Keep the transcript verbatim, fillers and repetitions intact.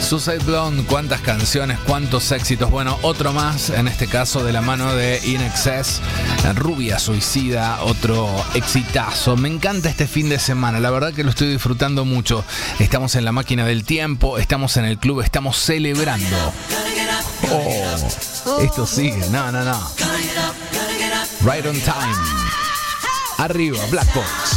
Suicide Blonde, cuántas canciones, cuántos éxitos. Bueno, otro más, en este caso de la mano de In Excess, Rubia Suicida, otro exitazo. Me encanta este fin de semana, la verdad que lo estoy disfrutando mucho. Estamos en la máquina del tiempo, estamos en el club, estamos celebrando. Oh, esto sigue, no, no, no. Right on time. Arriba, Black Box.